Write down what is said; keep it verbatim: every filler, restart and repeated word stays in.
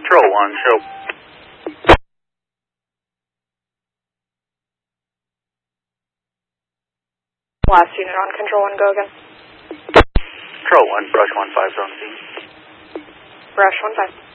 Control one, show. Last unit on Control one, go again. Control one, brush one five zone C. Brush one five.